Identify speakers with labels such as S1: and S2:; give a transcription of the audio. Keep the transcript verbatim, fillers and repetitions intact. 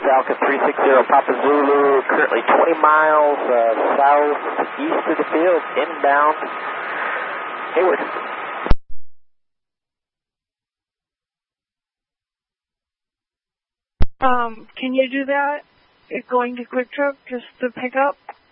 S1: Falcon three six zero Papa Zulu, currently twenty miles uh, southeast of the field, inbound Hayward.
S2: Um, can you do that? Going to Quick Trip just to pick up?